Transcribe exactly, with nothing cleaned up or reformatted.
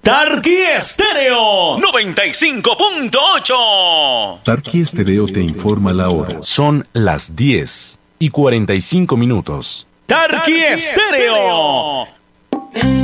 Tarqui Estéreo noventa y cinco punto ocho. Tarqui Estéreo te informa la hora. Son las diez y cuarenta y cinco minutos. Tarqui Estéreo.